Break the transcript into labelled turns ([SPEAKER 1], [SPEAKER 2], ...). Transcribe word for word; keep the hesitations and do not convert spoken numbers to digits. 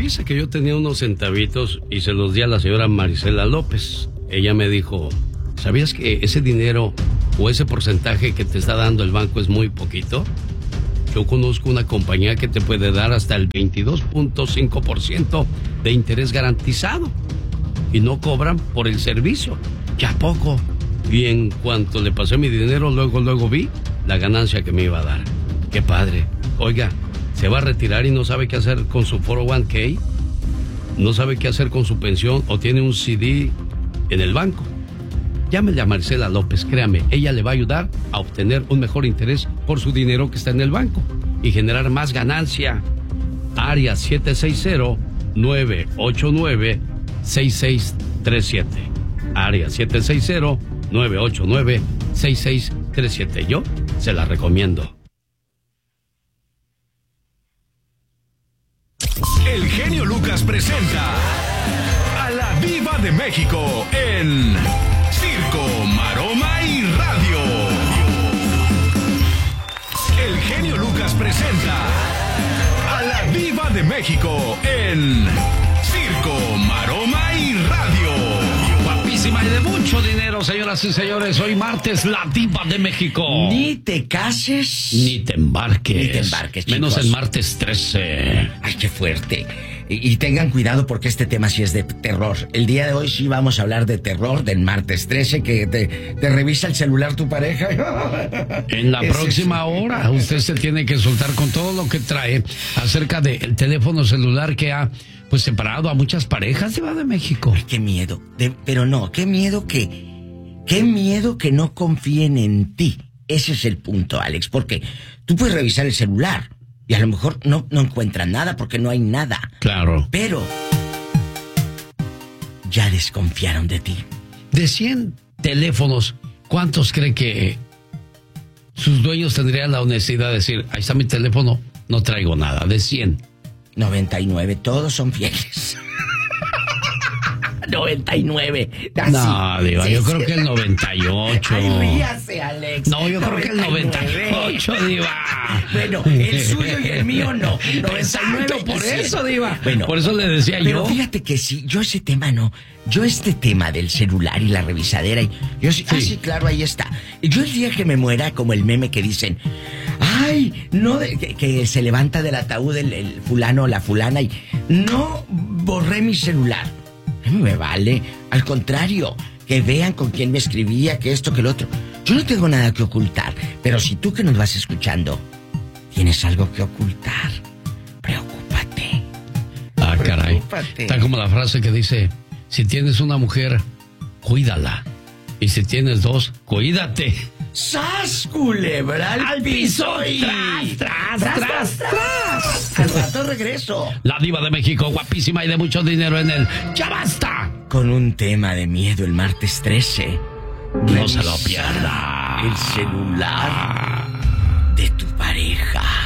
[SPEAKER 1] Fíjese que yo tenía unos centavitos y se los di a la señora Marisela López. Ella me dijo, ¿sabías que ese dinero o ese porcentaje que te está dando el banco es muy poquito? Yo conozco una compañía que te puede dar hasta el veintidós punto cinco por ciento de interés garantizado y no cobran por el servicio. ¿Ya poco? Y en cuanto le pasé mi dinero, luego, luego vi la ganancia que me iba a dar. ¡Qué padre! Oiga, ¿se va a retirar y no sabe qué hacer con su cuatro oh uno k? ¿No sabe qué hacer con su pensión o tiene un C D en el banco? Llámele a Marcela López, créame, ella le va a ayudar a obtener un mejor interés por su dinero que está en el banco y generar más ganancia. Área siete seis cero, nueve ocho nueve, seis seis tres siete. Área siete seis cero, nueve ocho nueve, seis seis tres siete. Yo se la recomiendo.
[SPEAKER 2] El genio Lucas presenta a la Diva de México en Circo, Maroma y Radio. El genio Lucas presenta a la Diva de México en Circo, Maroma y Radio.
[SPEAKER 1] Guapísima y de mucho dinero, señoras y señores. Hoy martes, la Diva de México.
[SPEAKER 3] Ni te cases.
[SPEAKER 1] Ni te embarques.
[SPEAKER 3] Ni te embarques, chicos.
[SPEAKER 1] Menos el martes trece.
[SPEAKER 3] Ay, qué fuerte. Y, y tengan cuidado porque este tema sí es de terror. El día de hoy sí vamos a hablar de terror del martes trece, que te, te revisa el celular tu pareja.
[SPEAKER 1] En la
[SPEAKER 3] es
[SPEAKER 1] próxima
[SPEAKER 3] eso.
[SPEAKER 1] hora usted se tiene que soltar con todo lo que trae acerca del teléfono celular que ha pues separado a muchas parejas de, de México.
[SPEAKER 3] Ay, qué miedo. De, pero no, qué miedo que... Qué miedo que no confíen en ti. Ese es el punto, Alex, porque tú puedes revisar el celular y a lo mejor no, no encuentran nada porque no hay nada.
[SPEAKER 1] Claro.
[SPEAKER 3] Pero ya desconfiaron de ti.
[SPEAKER 1] De cien teléfonos, ¿cuántos cree que sus dueños tendrían la honestidad de decir, ahí está mi teléfono, no traigo nada? De cien.
[SPEAKER 3] noventa y nueve, todos son fieles. noventa y nueve. Así.
[SPEAKER 1] No, Diva,
[SPEAKER 3] Sí,
[SPEAKER 1] yo
[SPEAKER 3] sí.
[SPEAKER 1] creo que el noventa y ocho.
[SPEAKER 3] Ay, ríase, Alex.
[SPEAKER 1] No, yo creo que el noventa y ocho, Diva.
[SPEAKER 3] Bueno, el suyo y el mío no. noventa y nueve.
[SPEAKER 1] Exacto, por eso, Diva.
[SPEAKER 3] Bueno,
[SPEAKER 1] por eso le decía
[SPEAKER 3] pero
[SPEAKER 1] yo.
[SPEAKER 3] fíjate que sí, yo ese tema no. Yo este tema del celular y la revisadera, y yo sí,
[SPEAKER 1] Sí.
[SPEAKER 3] ah, sí, claro, ahí está. Yo el día que me muera, como el meme que dicen, ay, no, de, que, que se levanta del ataúd el, el fulano o la fulana y no borré mi celular. A mí me vale, al contrario, que vean con quién me escribía, que esto, que lo otro. Yo no tengo nada que ocultar, pero si tú que nos vas escuchando tienes algo que ocultar, preocúpate.
[SPEAKER 1] Ah, caray.
[SPEAKER 3] Preocúpate.
[SPEAKER 1] Está como la frase que dice, si tienes una mujer, cuídala. Y si tienes dos, cuídate.
[SPEAKER 3] ¡Sas, culebra al piso y...
[SPEAKER 1] tras, tras, tras, tras!
[SPEAKER 3] Al rato regreso.
[SPEAKER 1] La Diva de México, guapísima y de mucho dinero en el ¡Ya basta!
[SPEAKER 3] Con un tema de miedo el martes trece.
[SPEAKER 1] No se lo pierda.
[SPEAKER 3] El celular de tu pareja.